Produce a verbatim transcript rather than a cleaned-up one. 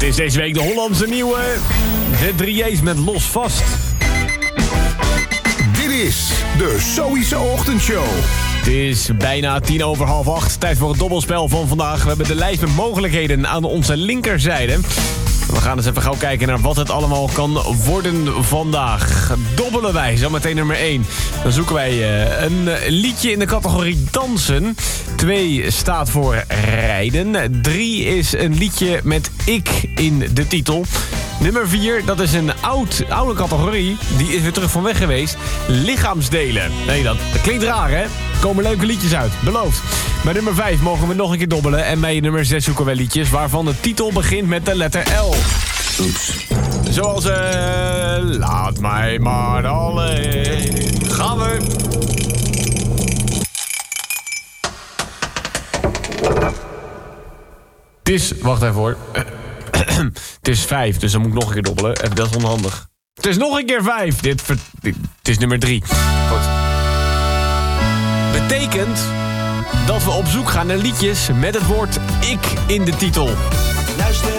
Het is deze week de Hollandse nieuwe. De drie J's met Los Vast. Dit is de Sowieso Ochtendshow. Het is bijna tien over half acht. Tijd voor het dobbelspel van vandaag. We hebben de lijst met mogelijkheden aan onze linkerzijde. We gaan eens even gauw kijken naar wat het allemaal kan worden vandaag. Dobbelen wij, zometeen nummer één. Dan zoeken wij uh, een liedje in de categorie dansen. twee staat voor rijden. drie is een liedje met ik in de titel. Nummer vier, dat is een oud, oude categorie. Die is weer terug van weg geweest. Lichaamsdelen. Nee, dat, dat klinkt raar, hè? Er komen leuke liedjes uit, beloofd. Bij nummer vijf mogen we nog een keer dobbelen. En bij nummer zes zoeken we liedjes waarvan de titel begint met de letter L. Oeps. Zoals, eh... Uh, laat mij maar alleen. Gaan we. Het is... Wacht even hoor. Het is vijf, dus dan moet ik nog een keer dobbelen. Even, dat is onhandig. Het is nog een keer vijf. Dit, ver... dit het is nummer drie. Goed. Betekent dat we op zoek gaan naar liedjes met het woord ik in de titel. Luister